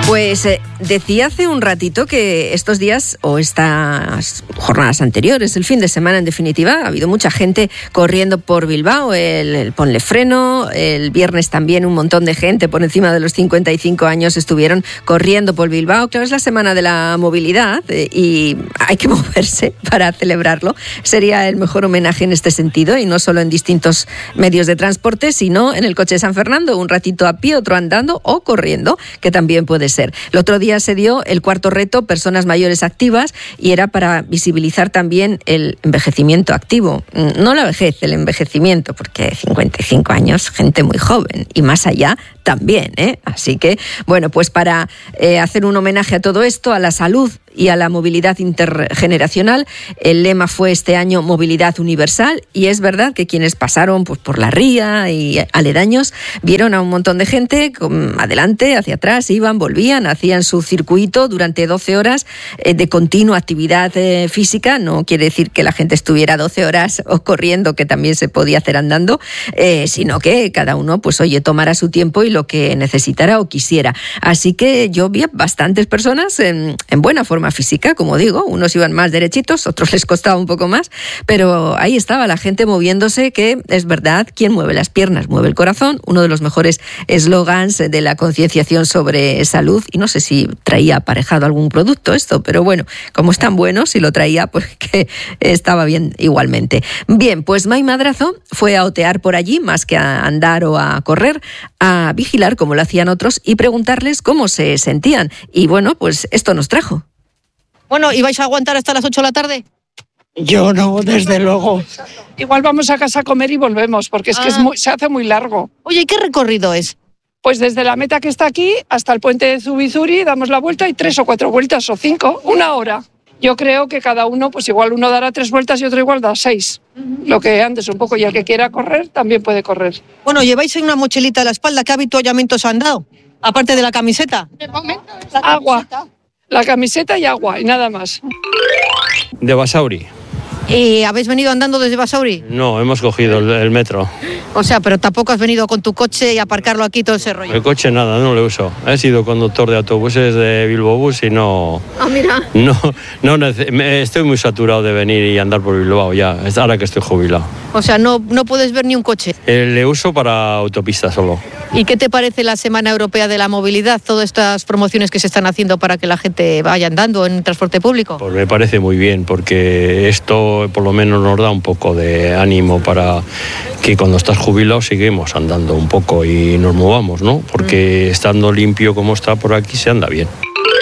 Pues decía hace un ratito que estos días o estas jornadas anteriores, el fin de semana en definitiva, ha habido mucha gente corriendo por Bilbao, el Ponle Freno, el viernes también un montón de gente por encima de los 55 años estuvieron corriendo por Bilbao. Claro, es la semana de la movilidad y hay que moverse para celebrarlo. Sería el mejor homenaje en este sentido y no solo en distintos medios de transporte, sino en el coche de San Fernando, un ratito a pie, otro andando o corriendo, que también puede ser. El otro día se dio el cuarto reto, personas mayores activas, y era para visibilizar también el envejecimiento activo. No la vejez, el envejecimiento, porque 55 años, gente muy joven, y más allá también, ¿eh? Así que, bueno, pues para hacer un homenaje a todo esto, a la salud y a la movilidad intergeneracional, el lema fue este año Movilidad Universal, y es verdad que quienes pasaron pues, por la ría y aledaños vieron a un montón de gente adelante, hacia atrás, iban, volvían, hacían su circuito durante 12 horas de continua actividad física. No quiere decir que la gente estuviera 12 horas o corriendo, que también se podía hacer andando, sino que cada uno, pues oye, tomara su tiempo y lo que necesitara o quisiera. Así que yo vi a bastantes personas en buena forma física, como digo, unos iban más derechitos, otros les costaba un poco más, pero ahí estaba la gente moviéndose, que es verdad, quien mueve las piernas mueve el corazón, uno de los mejores eslogans de la concienciación sobre salud, y no sé si traía aparejado algún producto esto, pero bueno, como es tan bueno, si lo traía, pues que estaba bien igualmente. Bien, pues Mai Madrazo fue a otear por allí, más que a andar o a correr, a vigilar como lo hacían otros y preguntarles cómo se sentían, y bueno, pues esto nos trajo. Bueno, ¿y vais a aguantar hasta las 8 de la tarde? Yo no, desde luego. Igual vamos a casa a comer y volvemos, porque es que se hace muy largo. Oye, ¿y qué recorrido es? Pues desde la meta que está aquí hasta el puente de Zubizuri damos la vuelta y 3 o 4 vueltas o 5, 1 hora. Yo creo que cada uno, pues igual uno dará 3 vueltas y otro igual da 6. Lo que andes un poco, y el que quiera correr también puede correr. Bueno, ¿lleváis en una mochilita a la espalda? ¿Qué avituallamientos han dado? Aparte de la camiseta. De momento, agua. La camiseta y agua, y nada más. De Basauri. ¿Y habéis venido andando desde Basauri? No, hemos cogido el metro. O sea, pero tampoco has venido con tu coche y aparcarlo aquí, todo ese rollo. El coche nada, no lo uso. He sido conductor de autobuses de Bilbao Bus y no... Ah, mira. No, estoy muy saturado de venir y andar por Bilbao ya, ahora que estoy jubilado. O sea, no puedes ver ni un coche. Le uso para autopista solo. ¿Y qué te parece la Semana Europea de la Movilidad? Todas estas promociones que se están haciendo para que la gente vaya andando en transporte público. Pues me parece muy bien, porque esto por lo menos nos da un poco de ánimo para que cuando estás jubilado seguimos andando un poco y nos movamos, ¿no? Porque estando limpio como está por aquí se anda bien.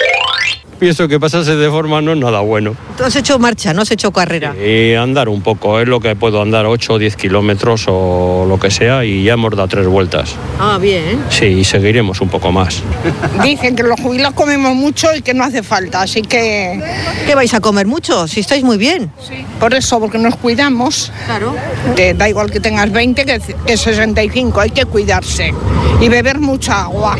Pienso que pasarse de forma no es nada bueno. Tú has hecho marcha, no has hecho carrera. Y andar un poco, es lo que puedo andar, 8 o 10 kilómetros o lo que sea, y ya hemos dado 3 vueltas. Ah, bien. Sí, y seguiremos un poco más. Dicen que los jubilados comemos mucho y que no hace falta, así que... ¿Qué vais a comer mucho? Si estáis muy bien. Sí. Por eso, porque nos cuidamos. Claro. Que da igual que tengas 20 que 65, hay que cuidarse. Y beber mucha agua.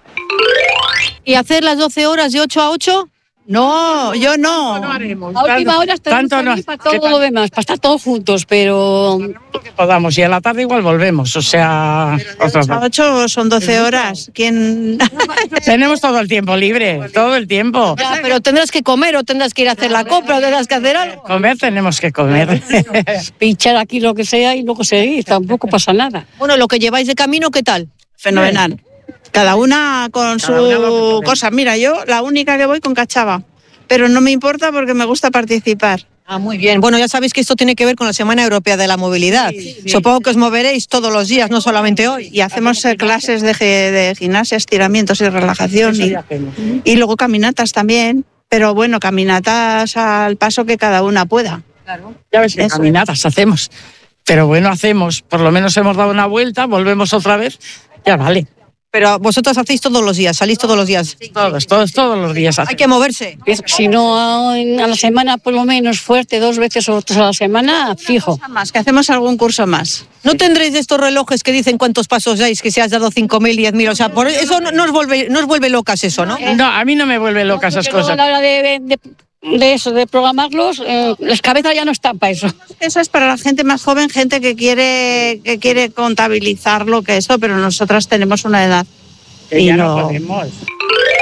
¿Y hacer las 12 horas de 8 a 8? No, yo no. No haremos. A última hora estaremos para todo lo demás, para estar todos juntos, pero... Lo que podamos, y a la tarde igual volvemos, o sea... A 8 son 12 horas. ¿Quién...? Tenemos todo el tiempo libre, todo el tiempo. Ya, pero tendrás que comer o tendrás que ir a hacer la compra o tendrás que hacer algo. Comer tenemos que comer. Pinchar aquí lo que sea y luego seguir, tampoco pasa nada. Bueno, lo que lleváis de camino, ¿qué tal? Fenomenal. Cada una con su cosa. Mira, yo la única que voy con Cachava, pero no me importa porque me gusta participar. Ah, muy bien. Bueno, ya sabéis que esto tiene que ver con la Semana Europea de la Movilidad. Sí. Supongo que os moveréis todos los días, no solamente hoy. Y hacemos clases de gimnasia, estiramientos y relajación. Y luego caminatas también, pero bueno, caminatas al paso que cada una pueda. Claro. Ya ves que caminatas hacemos, pero bueno, hacemos. Por lo menos hemos dado una vuelta, volvemos otra vez, ya vale. Pero vosotros hacéis todos los días, salís todos los días. Todos los días hacemos. Hay que moverse. Si no, a la semana por lo menos fuerte, 2 veces o 3 a la semana, fijo. Más, que hacemos algún curso más. ¿No tendréis de estos relojes que dicen cuántos pasos dais, que si has dado 5.000, 10.000? O sea, por eso no os vuelve locas eso, ¿no? No, a mí no me vuelve loca esas cosas. A la hora de eso, de programarlos, las cabezas ya no están para eso. Eso es para la gente más joven, gente que quiere contabilizar lo que es eso, pero nosotras tenemos una edad. Que y ya no podemos.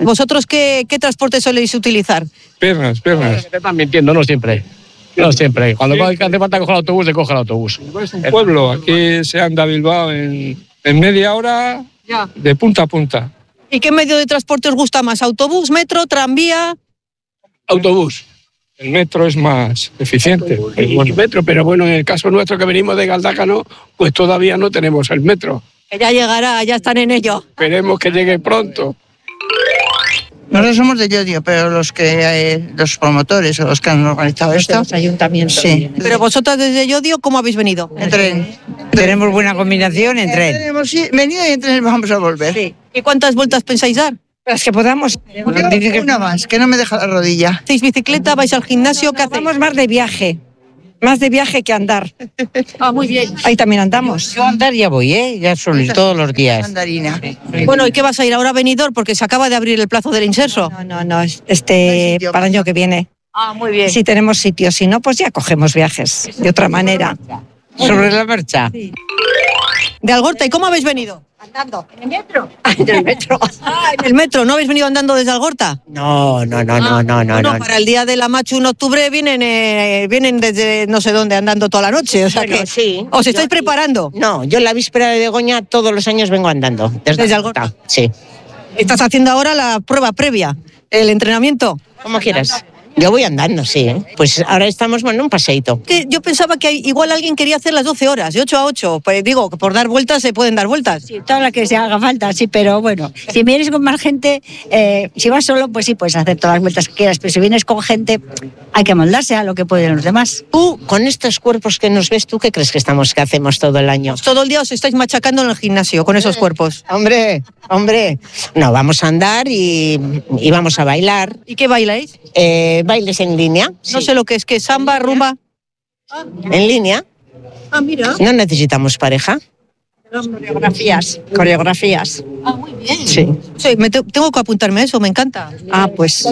¿Vosotros qué transporte soléis utilizar? Piernas. Te están mintiendo, no siempre. No siempre. Cuando hace falta coger el autobús, se coge el autobús. Es un pueblo, aquí se anda a Bilbao en media hora de punta a punta. ¿Y qué medio de transporte os gusta más? ¿Autobús, metro, tranvía? Autobús. El metro es más eficiente. Y metro, pero bueno, en el caso nuestro que venimos de Galdácano, pues todavía no tenemos el metro. Que ya llegará, ya están en ello. Esperemos que llegue pronto. Nosotros somos de Llodio, pero los promotores o los que han organizado esto, Los ayuntamientos. Sí. Pero vosotros desde Llodio, ¿cómo habéis venido? En tren. Tenemos buena combinación en tren. Hemos venido y en tren vamos a volver. Sí. ¿Y cuántas vueltas pensáis dar? Las que podamos. Una más, que no me deja la rodilla. ¿Hacéis bicicleta? ¿Vais al gimnasio? ¿Qué hacéis? Vamos más de viaje. Más de viaje que andar. Ah, muy bien. Ahí también andamos. Yo a andar ya voy, ya suelo ir todos los días. Mandarina. Bueno, ¿y qué vas a ir ahora a Benidorm? Porque se acaba de abrir el plazo del inserso. No, para el año que viene. Ah, muy bien. Si tenemos sitio, si no, pues ya cogemos viajes de otra manera. Sobre la marcha. De Algorta, ¿y cómo habéis venido? Andando. ¿En el metro? En el metro. Ah, en el metro, ¿no habéis venido andando desde Algorta? No. Bueno, para el día de la Machu en octubre vienen desde no sé dónde andando toda la noche, o sea Bueno, que sí. ¿os estáis preparando? No, yo la víspera de Begoña todos los años vengo andando. ¿Desde Algorta? Sí. ¿Estás haciendo ahora la prueba previa, el entrenamiento? Como quieras. Yo voy andando, sí. Pues ahora estamos en un paseíto. Que yo pensaba que igual alguien quería hacer las 12 horas, de 8 a 8. Pues digo, que por dar vueltas se pueden dar vueltas. Sí, toda la que se haga falta, sí, pero bueno, si vienes con más gente, si vas solo, pues sí, puedes hacer todas las vueltas que quieras, pero si vienes con gente, hay que moldarse a lo que pueden los demás. Tú, con estos cuerpos que nos ves, ¿tú qué crees que hacemos todo el año? Pues todo el día os estáis machacando en el gimnasio con esos cuerpos. Hombre. No, vamos a andar y vamos a bailar. ¿Y qué bailáis? Bailes en línea. No sé lo que es, ¿qué? ¿Samba, rumba? En línea. Ah, mira. No necesitamos pareja. Coreografías. Ah, muy bien. Sí. Sí, tengo que apuntarme a eso, me encanta. Ah, pues